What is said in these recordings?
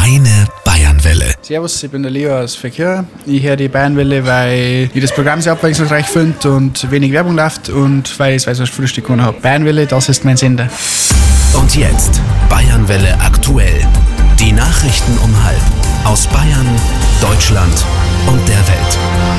Meine Bayernwelle. Servus, ich bin der Leo aus Verkehr. Ich höre die Bayernwelle, weil ich das Programm sehr abwechslungsreich finde und wenig Werbung läuft und weil ich das Frühstück gewonnen habe. Bayernwelle, das ist mein Sender. Und jetzt Bayernwelle aktuell. Die Nachrichten um 12:30 aus Bayern, Deutschland und der Welt.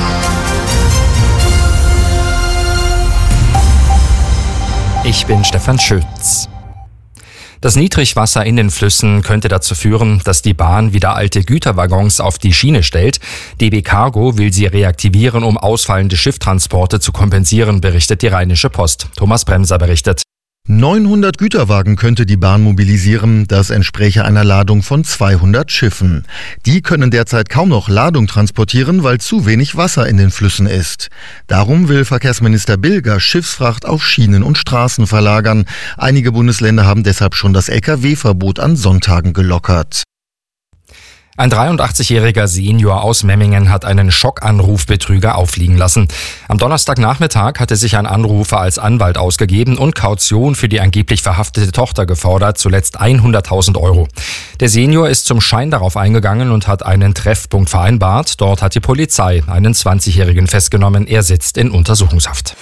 Ich bin Stefan Schütz. Das Niedrigwasser in den Flüssen könnte dazu führen, dass die Bahn wieder alte Güterwaggons auf die Schiene stellt. DB Cargo will sie reaktivieren, um ausfallende Schifftransporte zu kompensieren, berichtet die Rheinische Post. Thomas Bremser berichtet. 900 Güterwagen könnte die Bahn mobilisieren, das entspräche einer Ladung von 200 Schiffen. Die können derzeit kaum noch Ladung transportieren, weil zu wenig Wasser in den Flüssen ist. Darum will Verkehrsminister Bilger Schiffsfracht auf Schienen und Straßen verlagern. Einige Bundesländer haben deshalb schon das Lkw-Verbot an Sonntagen gelockert. Ein 83-jähriger Senior aus Memmingen hat einen Schockanrufbetrüger auffliegen lassen. Am Donnerstagnachmittag hatte sich ein Anrufer als Anwalt ausgegeben und Kaution für die angeblich verhaftete Tochter gefordert, zuletzt 100.000 Euro. Der Senior ist zum Schein darauf eingegangen und hat einen Treffpunkt vereinbart. Dort hat die Polizei einen 20-Jährigen festgenommen. Er sitzt in Untersuchungshaft.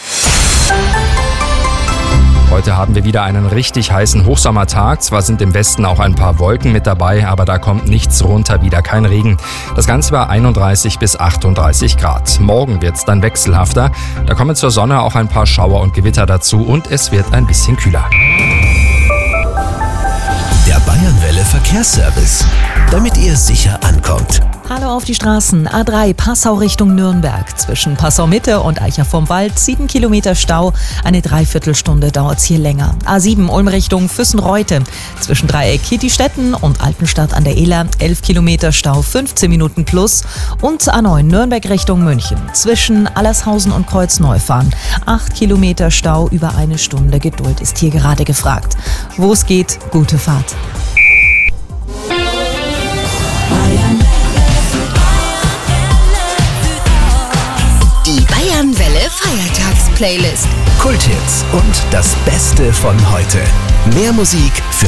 Heute haben wir wieder einen richtig heißen Hochsommertag. Zwar sind im Westen auch ein paar Wolken mit dabei, aber da kommt nichts runter, wieder kein Regen. Das Ganze bei 31 bis 38 Grad. Morgen wird es dann wechselhafter. Da kommen zur Sonne auch ein paar Schauer und Gewitter dazu und es wird ein bisschen kühler. Der Bayernwelle Verkehrsservice, damit ihr sicher ankommt. Hallo auf die Straßen. A3 Passau Richtung Nürnberg. Zwischen Passau Mitte und Eicher vom Wald 7 Kilometer Stau. Eine Dreiviertelstunde dauert es hier länger. A7 Ulm Richtung Füssen-Reute. Zwischen Dreieck Kietistetten und Altenstadt an der Ehler 11 Kilometer Stau, 15 Minuten plus. Und A9 Nürnberg Richtung München. Zwischen Allershausen und Kreuzneufahren 8 Kilometer Stau, über eine Stunde Geduld ist hier gerade gefragt. Wo es geht, gute Fahrt. Die Bayernwelle Feiertagsplaylist. Kulthits und das Beste von heute. Mehr Musik für